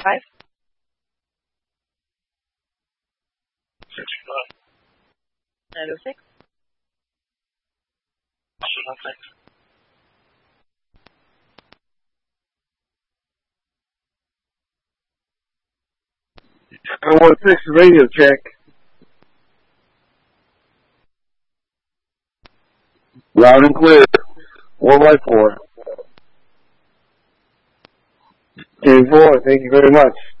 905. 906. 916 radio check. Loud and clear. 4x4. 4, thank you very much.